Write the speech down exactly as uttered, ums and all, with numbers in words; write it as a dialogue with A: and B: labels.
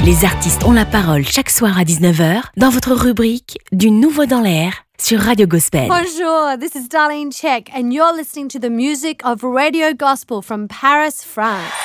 A: Les artistes ont la parole chaque soir à dix-neuf heures dans votre rubrique Du Nouveau dans l'air sur Radio Gospel.
B: Bonjour, this is Darlene Check and you're listening to the music of Radio Gospel from Paris, France.